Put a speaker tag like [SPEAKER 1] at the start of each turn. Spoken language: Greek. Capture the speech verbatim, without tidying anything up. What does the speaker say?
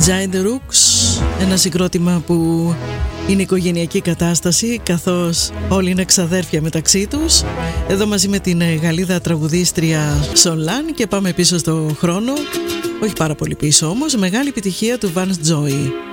[SPEAKER 1] Giant Rooks, ένα συγκρότημα που είναι οικογενειακή κατάσταση, καθώς όλοι είναι εξαδέρφια μεταξύ τους. Εδώ μαζί με την Γαλλίδα τραγουδίστρια Solange. Και πάμε πίσω στο χρόνο, όχι πάρα πολύ πίσω όμως, μεγάλη επιτυχία του Vance Joy.